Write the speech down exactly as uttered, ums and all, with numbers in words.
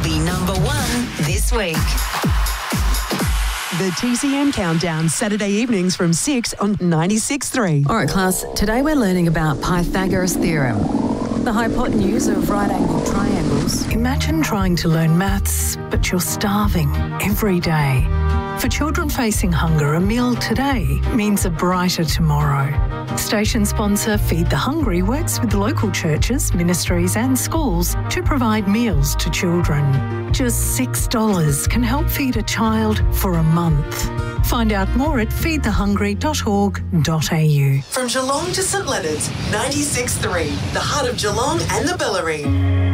be number one this week. The T C M Countdown, Saturday evenings from six on ninety-six point three. All right, class, today we're learning about Pythagoras' theorem, the hypotenuse of right-angled triangles. Imagine trying to learn maths, but you're starving every day. For children facing hunger, a meal today means a brighter tomorrow. Station sponsor Feed the Hungry works with local churches, ministries and schools to provide meals to children. Just six dollars can help feed a child for a month. Find out more at feed the hungry dot org dot a u. From Geelong to St Leonards, ninety-six point three, the heart of Geelong and the Bellarine.